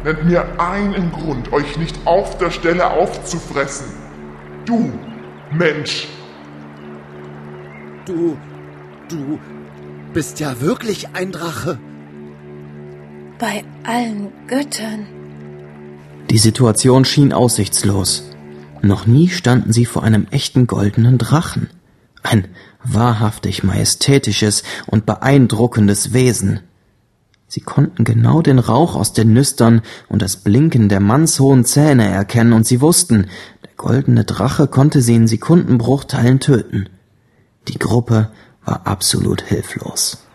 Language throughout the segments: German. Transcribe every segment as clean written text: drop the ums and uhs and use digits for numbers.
nennt mir einen Grund, euch nicht auf der Stelle aufzufressen. Du, Mensch. Du bist ja wirklich ein Drache. Bei allen Göttern. Die Situation schien aussichtslos. Noch nie standen sie vor einem echten goldenen Drachen. Ein wahrhaftig majestätisches und beeindruckendes Wesen. Sie konnten genau den Rauch aus den Nüstern und das Blinken der mannshohen Zähne erkennen, und sie wussten, der goldene Drache konnte sie in Sekundenbruchteilen töten. Die Gruppe war absolut hilflos.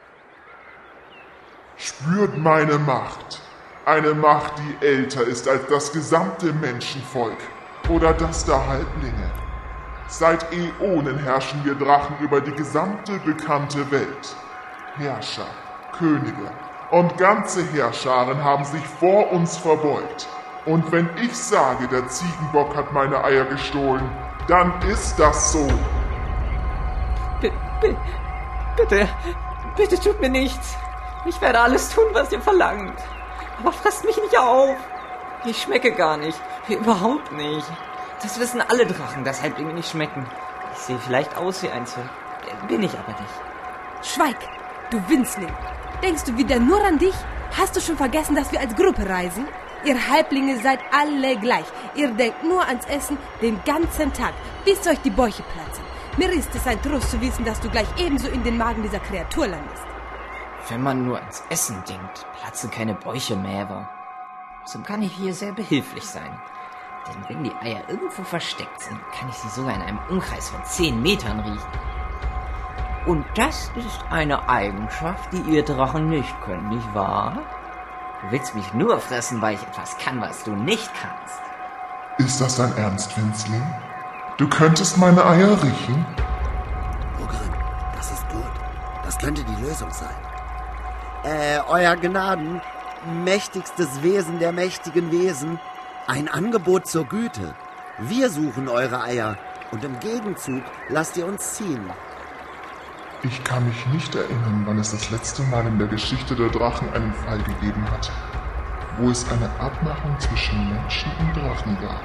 Spürt meine Macht. Eine Macht, die älter ist als das gesamte Menschenvolk oder das der Halblinge. Seit Äonen herrschen wir Drachen über die gesamte bekannte Welt. Herrscher, Könige und ganze Heerscharen haben sich vor uns verbeugt. Und wenn ich sage, der Ziegenbock hat meine Eier gestohlen, dann ist das so. Bitte tut mir nichts. Ich werde alles tun, was ihr verlangt. Aber fresst mich nicht auf. Ich schmecke gar nicht. Überhaupt nicht. Das wissen alle Drachen, dass Halblinge nicht schmecken. Ich sehe vielleicht aus wie eins, bin ich aber nicht. Schweig, du Winzling. Denkst du wieder nur an dich? Hast du schon vergessen, dass wir als Gruppe reisen? Ihr Halblinge seid alle gleich. Ihr denkt nur ans Essen den ganzen Tag, bis euch die Bäuche platzen. Mir ist es ein Trost zu wissen, dass du gleich ebenso in den Magen dieser Kreatur landest. Wenn man nur ans Essen denkt, platzen keine Bäuche mehr. So kann ich hier sehr behilflich sein. Denn wenn die Eier irgendwo versteckt sind, kann ich sie sogar in einem Umkreis von 10 Metern riechen. Und das ist eine Eigenschaft, die ihr Drachen nicht könnt, nicht wahr? Du willst mich nur fressen, weil ich etwas kann, was du nicht kannst. Ist das dein Ernst, Winzling? Du könntest meine Eier riechen? Bogrim, das ist gut. Das könnte die Lösung sein. Euer Gnaden, mächtigstes Wesen der mächtigen Wesen, ein Angebot zur Güte. Wir suchen eure Eier und im Gegenzug lasst ihr uns ziehen. Ich kann mich nicht erinnern, wann es das letzte Mal in der Geschichte der Drachen einen Fall gegeben hat, wo es eine Abmachung zwischen Menschen und Drachen gab.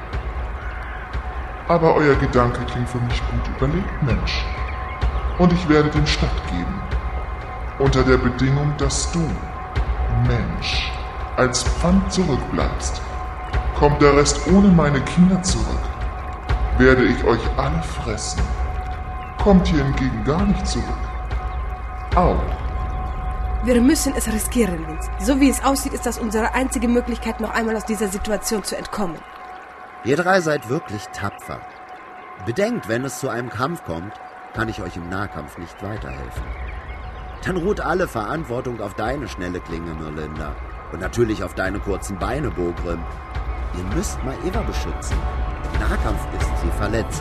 Aber euer Gedanke klingt für mich gut überlegt, Mensch. Und ich werde dem stattgeben. Unter der Bedingung, dass du, Mensch, als Pfand zurückbleibst. Kommt der Rest ohne meine Kinder zurück, werde ich euch alle fressen. Kommt hier hingegen gar nicht zurück. Auch. Wir müssen es riskieren, Vince. So wie es aussieht, ist das unsere einzige Möglichkeit, noch einmal aus dieser Situation zu entkommen. Ihr drei seid wirklich tapfer. Bedenkt, wenn es zu einem Kampf kommt, kann ich euch im Nahkampf nicht weiterhelfen. Dann ruht alle Verantwortung auf deine schnelle Klinge, Mirlinda. Und natürlich auf deine kurzen Beine, Bogrim. Ihr müsst Maeva beschützen. Im Nahkampf ist sie verletzt.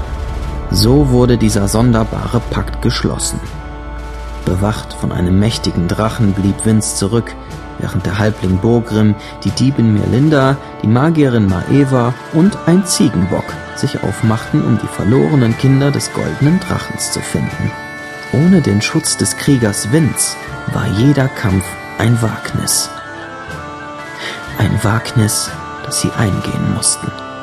So wurde dieser sonderbare Pakt geschlossen. Bewacht von einem mächtigen Drachen blieb Vince zurück, während der Halbling Bogrim, die Diebin Mirlinda, die Magierin Maeva und ein Ziegenbock sich aufmachten, um die verlorenen Kinder des goldenen Drachens zu finden. Ohne den Schutz des Kriegers Vince war jeder Kampf ein Wagnis. Ein Wagnis, das sie eingehen mussten.